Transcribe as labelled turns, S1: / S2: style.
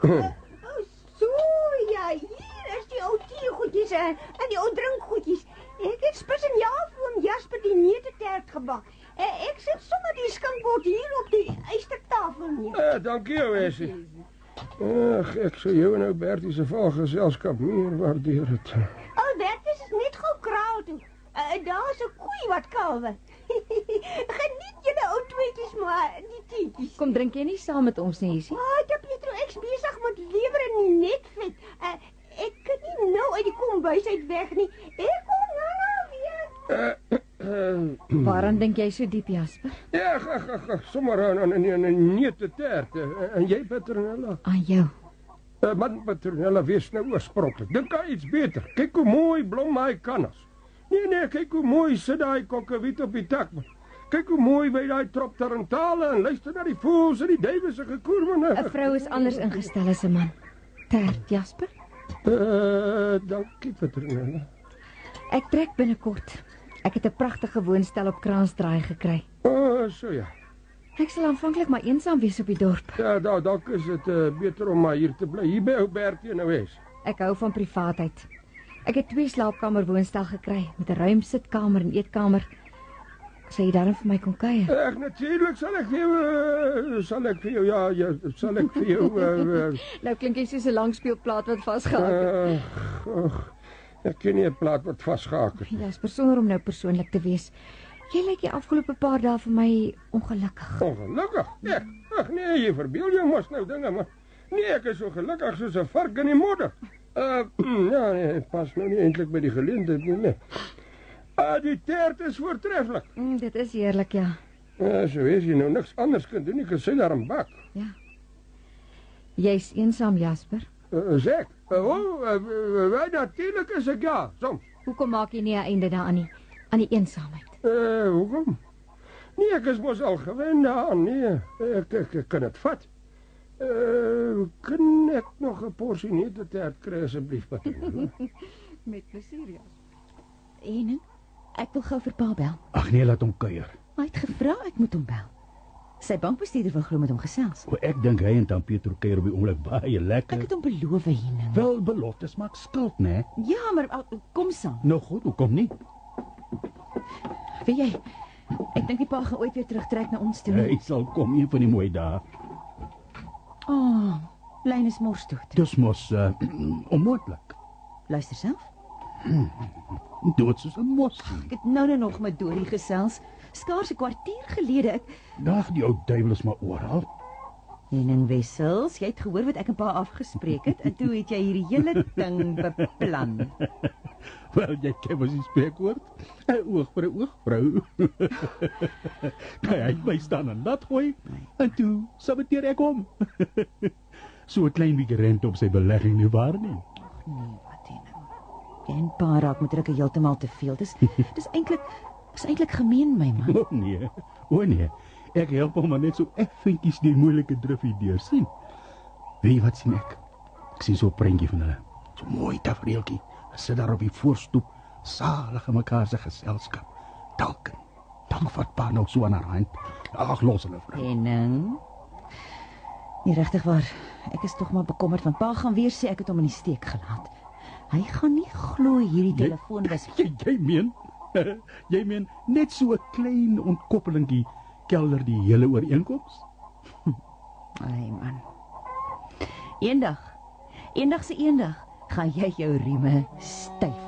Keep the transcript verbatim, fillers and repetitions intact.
S1: Uh, oh, so, ja, hier is die ou teegoedjies en, en die ou drinkgoedjies. Ek het spesiaal vir oom Jasper die neutetaart gebak. Uh, ek sit sommer die skinkbord hier op die ystertafel neer.
S2: Uh, dankie jou, Essie. Ag, ek sou jou en ou Bertie se valgeselskap meer waardeer het.
S1: Ou Bertie is net gou kraal toe. Uh, daar's 'n koei wat kalwe. Geniet julle ou tweetjies maar die teetjies.
S3: Kom drink jy nie saam met ons nie, Essie?
S1: Ah, ek Pietro, ek's besig met lewer en netvet. Uh, ek kan nie nou uit die kombuis uit weg nie. Ek kom nou weer.
S2: Uh, uh,
S3: Waaraan dink jy so diep, Jasper?
S2: Ja, ag, ag, ag, sommer aan 'n neutetaart. En jy, Petronella?
S3: Aan jou.
S2: Uh, man, Petronella, wees nou oorspronklik. Dink aan iets beter. Kyk hoe mooi blom hy kannas. Nee, nee, kyk hoe mooi sit daai kokkewiet op die tak. Kyk hoe mooi by daai trop tarantale en luister na die voëls en die duwe se gekoer, man.
S3: 'n Vrou is anders ingestel as 'n man. Tert, Jasper?
S2: Uh, dankie, Petronella.
S3: Ek trek binnekort. Ek het 'n pragtige woonstel op Kransdraai gekry.
S2: O, oh, so ja.
S3: Ek sal aanvanklik maar eensaam wees op die dorp.
S2: Ja, daar dalk is dit uh, beter om maar hier te bly. Hier by ou Bertie in 'n huis.
S3: Ek hou van privaatheid. Ek het twee slaapkamer woonstel gekry met 'n ruim sitkamer en eetkamer. Sal jy daarin vir my kom kuier?
S2: Ag, natuurlik sal ek vir jou uh, sal ek vir jou ja, ja sal ek vir jou uh, uh,
S3: Nou klink jy soos 'n langspeelplaat wat vasgehak het.
S2: Uh, oh, ek ken nie 'n plaat wat vasgehak het.
S3: Ja, is besonder om nou persoonlik te wees. Jy lyk die afgelope paar dae vir my ongelukkig.
S2: Ongelukkig? Ja. Ag nee, jy verbeel jou mos nou dinge, maar nee, ek is so gelukkig soos 'n vark in die modder. Uh, ja, nee, pas nou nie eintlik by die geleentheid nie, nee. Ah, die taart is voortreffelik.
S3: Mm, dit is heerlik, ja.
S2: Ja, so is jy nou niks anders kan doen, jy kan sy daarin bak.
S3: Ja. Jy's eensaam, Jasper.
S2: Uh, zeg, uh, oh, uh, uh, natuurlijk is ek ja, soms.
S3: Hoekom maak jy nie 'n einde daaraan nie, aan die eensaamheid?
S2: Uh, hoekom? Nee, ek is mos al gewend daaraan, nee. Ek, ek, ek kan het vat. Uh, kan ek nog 'n porsie neutetaart kry asseblief, Patrick?
S3: Met plesier, ja. En ek wil gou vir pa bel.
S4: Ag nee, laat hom kuier.
S5: Hy het gevra ek moet hom bel. Sy bankbestuurder wil glo met hom gesels.
S4: O, ek dink hy en Tant Pietro kuier op die oomblik baie lekker.
S5: Ek het hom beloof, Henning.
S4: Wel, beloftes maak skuld, né?
S5: Ja, maar uh, kom saam.
S4: Nou goed, hoekom nie?
S5: Weet jy, ek dink die pa gaan ooit weer terugtrek na ons toe.
S4: Hy sal kom een van die mooi dae.
S5: O, oh, Lyn is mors dood.
S4: Dis mos uh, onmoontlik.
S5: Luister self.
S4: Dood soos 'n mos.
S5: Ek het nou net nog met Dorie gesels. Skaars 'n kwartier gelede ek
S4: Dag, die ou duiwel is maar oral.
S5: Henning Wessels, jy het gehoor wat ek en pa afgespreek het en toe het jy hierdie hele ding beplan.
S4: Wel, jy ken mos die spreekwoord. 'n Oog vir 'n oog, vrou. Kyk, hy het my staan en dat gooi. En toe saboteer ek hom. So 'n klein bietjie rente op sy belegging nie waar nie.
S5: Ag nee, wat Henning. Jy en pa raak met drukke heeltemal te veel. Dis dis eintlik is eintlik gemeen my man.
S4: O nee. O nee. Ek help hom maar net so effentjies die moeilike drifie deur sien. Weet jy wat sien ek? Ek sien so 'n prentjie van hulle. So mooi tafereeltjie. Hulle sit daar op die voorstoep, salig in mekaar se geselskap. Dalk. Dalk vat pa nou so aan haar hand. Ag, los hulle vrou.
S5: Henning. Nie regtig waar. Ek is tog maar bekommerd want pa gaan weer sê ek het hom in die steek gelaat. Hy gaan nie glo hierdie telefoon was.
S4: Jy, jy meen? Jy meen net so 'n klein ontkoppelingkie kelder die hele ooreenkoms?
S5: Ai man. Eendag. Eendag se eendag gaan jy jou rieme styf